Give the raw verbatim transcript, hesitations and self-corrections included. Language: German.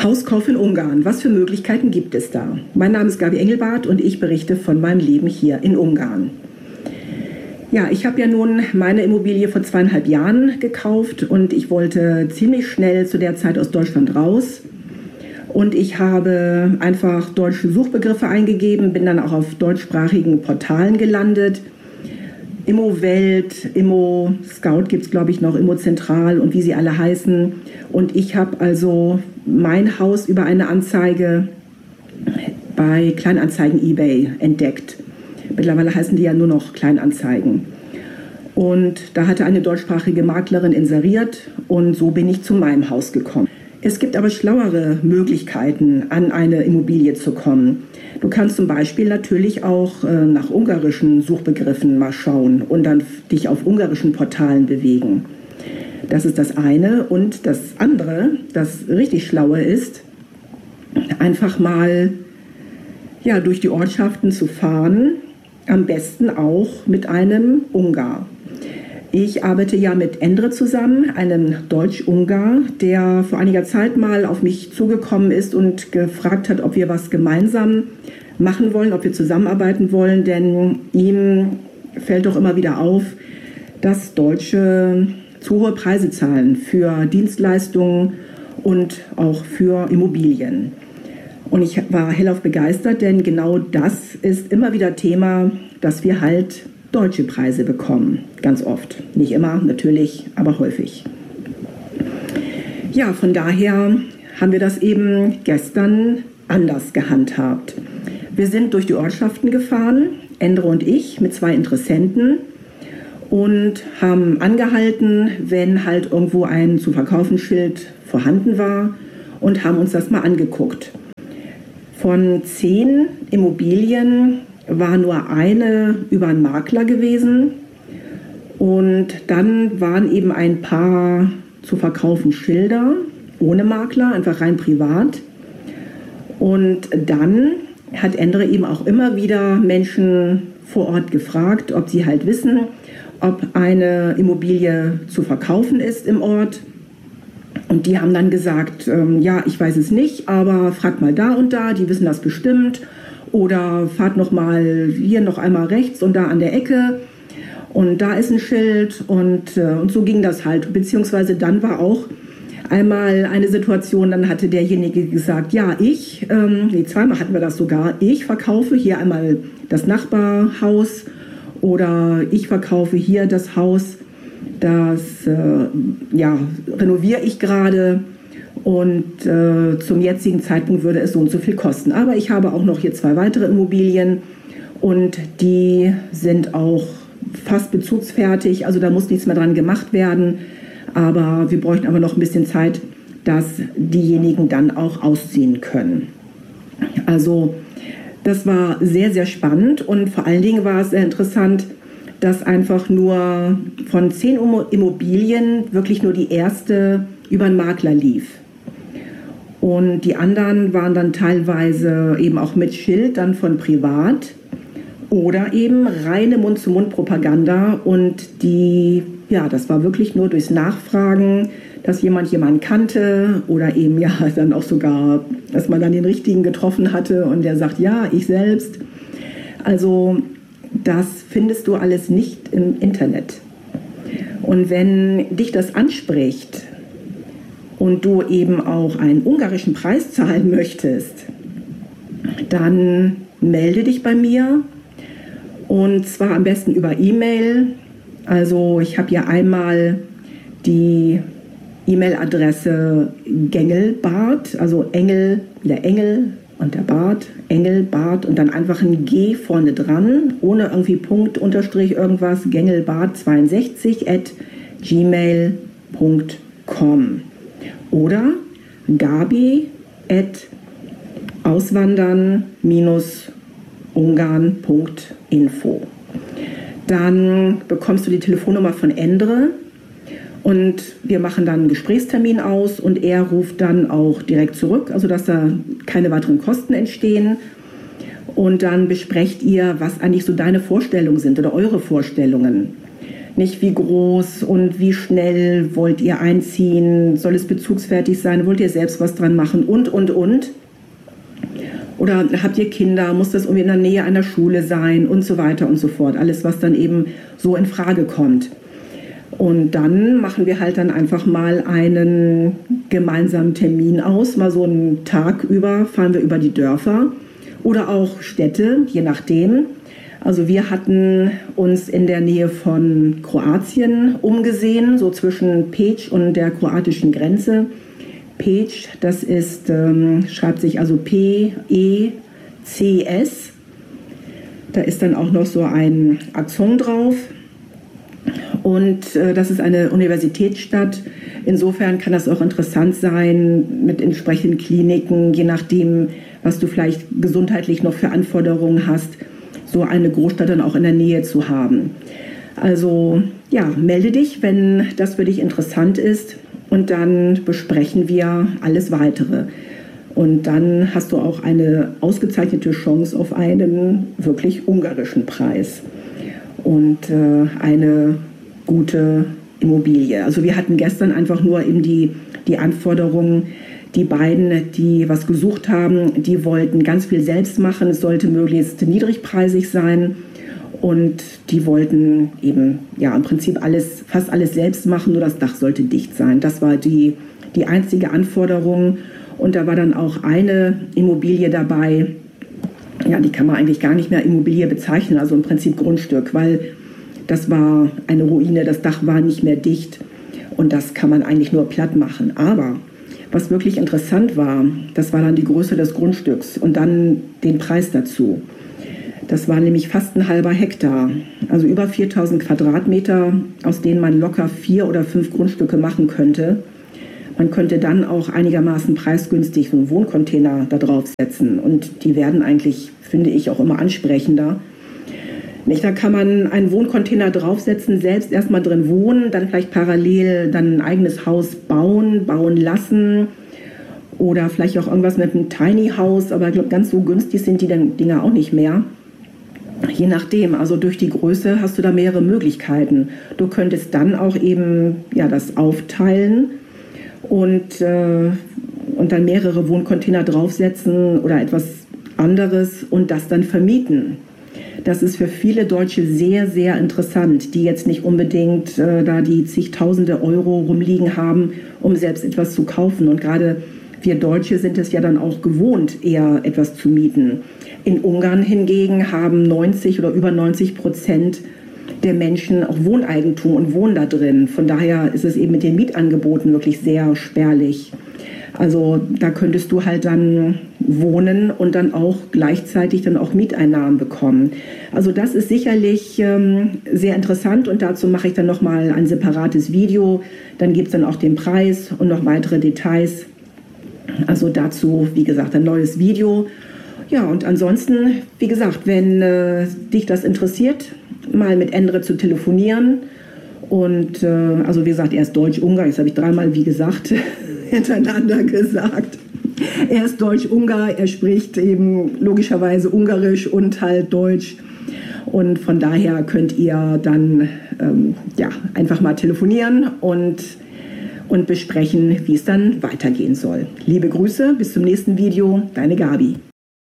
Hauskauf in Ungarn. Was für Möglichkeiten gibt es da? Mein Name ist Gabi Engelbart und ich berichte von meinem Leben hier in Ungarn. Ja, ich habe ja nun meine Immobilie vor zweieinhalb Jahren gekauft und ich wollte ziemlich schnell zu der Zeit aus Deutschland raus. Und ich habe einfach deutsche Suchbegriffe eingegeben, bin dann auch auf deutschsprachigen Portalen gelandet. Immowelt, ImmoScout gibt es, glaube ich, noch, Immozentral und wie sie alle heißen. Und ich habe also mein Haus über eine Anzeige bei Kleinanzeigen eBay entdeckt. Mittlerweile heißen die ja nur noch Kleinanzeigen. Und da hatte eine deutschsprachige Maklerin inseriert und so bin ich zu meinem Haus gekommen. Es gibt aber schlauere Möglichkeiten, an eine Immobilie zu kommen. Du kannst zum Beispiel natürlich auch äh, nach ungarischen Suchbegriffen mal schauen und dann dich auf ungarischen Portalen bewegen. Das ist das eine. Und das andere, das richtig Schlaue ist, einfach mal ja, durch die Ortschaften zu fahren, am besten auch mit einem Ungar. Ich arbeite ja mit Endre zusammen, einem Deutsch-Ungar, der vor einiger Zeit mal auf mich zugekommen ist und gefragt hat, ob wir was gemeinsam machen wollen, ob wir zusammenarbeiten wollen, denn ihm fällt doch immer wieder auf, dass Deutsche zu hohe Preise zahlen für Dienstleistungen und auch für Immobilien. Und ich war hellauf begeistert, denn genau das ist immer wieder Thema, dass wir halt deutsche Preise bekommen, ganz oft. Nicht immer, natürlich, aber häufig. Ja, von daher haben wir das eben gestern anders gehandhabt. Wir sind durch die Ortschaften gefahren, Endre und ich, mit zwei Interessenten und haben angehalten, wenn halt irgendwo ein zu verkaufen Schild vorhanden war und haben uns das mal angeguckt. Von zehn Immobilien war nur eine über einen Makler gewesen und dann waren eben ein paar zu verkaufen Schilder ohne Makler, einfach rein privat. Und dann hat Endre eben auch immer wieder Menschen vor Ort gefragt, ob sie halt wissen, ob eine Immobilie zu verkaufen ist im Ort. Und die haben dann gesagt, ähm, ja, ich weiß es nicht, aber frag mal da und da, die wissen das bestimmt. Oder fahrt noch mal hier noch einmal rechts und da an der Ecke und da ist ein Schild und, äh, und so ging das halt. Beziehungsweise dann war auch einmal eine Situation, dann hatte derjenige gesagt, ja, ich, ähm, nee, zweimal hatten wir das sogar, ich verkaufe hier einmal das Nachbarhaus oder ich verkaufe hier das Haus, das äh, ja, renoviere ich gerade. Und äh, zum jetzigen Zeitpunkt würde es so und so viel kosten. Aber ich habe auch noch hier zwei weitere Immobilien und die sind auch fast bezugsfertig. Also da muss nichts mehr dran gemacht werden. Aber wir bräuchten aber noch ein bisschen Zeit, dass diejenigen dann auch ausziehen können. Also das war sehr, sehr spannend und vor allen Dingen war es sehr interessant, dass einfach nur von zehn Immobilien wirklich nur die erste über einen Makler lief. Und die anderen waren dann teilweise eben auch mit Schild dann von privat oder eben reine Mund-zu-Mund-Propaganda. Und die, ja, das war wirklich nur durchs Nachfragen, dass jemand jemanden kannte oder eben ja dann auch sogar, dass man dann den richtigen getroffen hatte und der sagt, ja, ich selbst. Also das findest du alles nicht im Internet. Und wenn dich das anspricht, und du eben auch einen ungarischen Preis zahlen möchtest, dann melde dich bei mir und zwar am besten über E-Mail. Also ich habe hier einmal die E-Mail-Adresse Gengelbart, also Engel, der Engel und der Bart, Engelbart und dann einfach ein G vorne dran, ohne irgendwie Punkt, Unterstrich, irgendwas, gengelbart zweiundsechzig at gmail punkt com. Oder gabi at auswandern ungarn punkt info. Dann bekommst du die Telefonnummer von Endre und wir machen dann einen Gesprächstermin aus und er ruft dann auch direkt zurück, also dass da keine weiteren Kosten entstehen. Und dann besprecht ihr, was eigentlich so deine Vorstellungen sind oder eure Vorstellungen. Nicht wie groß und wie schnell wollt ihr einziehen, soll es bezugsfertig sein, wollt ihr selbst was dran machen und, und, und. Oder habt ihr Kinder, muss das irgendwie in der Nähe einer Schule sein und so weiter und so fort. Alles, was dann eben so in Frage kommt. Und dann machen wir halt dann einfach mal einen gemeinsamen Termin aus, mal so einen Tag über fahren wir über die Dörfer oder auch Städte, je nachdem. Also wir hatten uns in der Nähe von Kroatien umgesehen, so zwischen Peć und der kroatischen Grenze. Peć, das ist, ähm, schreibt sich also P E C S. Da ist dann auch noch so ein Akzent drauf. Und äh, das ist eine Universitätsstadt. Insofern kann das auch interessant sein mit entsprechenden Kliniken, je nachdem, was du vielleicht gesundheitlich noch für Anforderungen hast, so eine Großstadt dann auch in der Nähe zu haben. Also ja, melde dich, wenn das für dich interessant ist und dann besprechen wir alles Weitere. Und dann hast du auch eine ausgezeichnete Chance auf einen wirklich ungarischen Preis und äh, eine gute Immobilie. Also wir hatten gestern einfach nur eben die, die Anforderungen, die beiden, die was gesucht haben, die wollten ganz viel selbst machen. Es sollte möglichst niedrigpreisig sein und die wollten eben ja im Prinzip alles, fast alles selbst machen, nur das Dach sollte dicht sein. Das war die, die einzige Anforderung und da war dann auch eine Immobilie dabei, ja, die kann man eigentlich gar nicht mehr Immobilie bezeichnen, also im Prinzip Grundstück, weil das war eine Ruine, das Dach war nicht mehr dicht und das kann man eigentlich nur platt machen. Aber was wirklich interessant war, das war dann die Größe des Grundstücks und dann den Preis dazu. Das war nämlich fast ein halber Hektar, also über viertausend Quadratmeter, aus denen man locker vier oder fünf Grundstücke machen könnte. Man könnte dann auch einigermaßen preisgünstig so einen Wohncontainer da draufsetzen und die werden eigentlich, finde ich, auch immer ansprechender. Nicht, da kann man einen Wohncontainer draufsetzen, selbst erstmal drin wohnen, dann vielleicht parallel dann ein eigenes Haus bauen, bauen lassen oder vielleicht auch irgendwas mit einem Tiny House, aber ich glaube, ganz so günstig sind die Dinger auch nicht mehr. Je nachdem, also durch die Größe hast du da mehrere Möglichkeiten. Du könntest dann auch eben ja, das aufteilen und, äh, und dann mehrere Wohncontainer draufsetzen oder etwas anderes und das dann vermieten. Das ist für viele Deutsche sehr, sehr interessant, die jetzt nicht unbedingt äh, da die zigtausende Euro rumliegen haben, um selbst etwas zu kaufen. Und gerade wir Deutsche sind es ja dann auch gewohnt, eher etwas zu mieten. In Ungarn hingegen haben neunzig oder über neunzig Prozent der Menschen auch Wohneigentum und wohnen da drin. Von daher ist es eben mit den Mietangeboten wirklich sehr spärlich. Also da könntest du halt dann wohnen und dann auch gleichzeitig dann auch Mieteinnahmen bekommen. Also das ist sicherlich ähm, sehr interessant und dazu mache ich dann nochmal ein separates Video. Dann gibt es dann auch den Preis und noch weitere Details. Also dazu, wie gesagt, ein neues Video. Ja, und ansonsten, wie gesagt, wenn äh, dich das interessiert, mal mit Endre zu telefonieren. Und äh, also wie gesagt, er ist Deutsch-Ungar, das habe ich dreimal, wie gesagt, hintereinander gesagt. Er ist Deutsch-Ungar, er spricht eben logischerweise Ungarisch und halt Deutsch. Und von daher könnt ihr dann ähm, ja, einfach mal telefonieren und, und besprechen, wie es dann weitergehen soll. Liebe Grüße, bis zum nächsten Video, deine Gabi.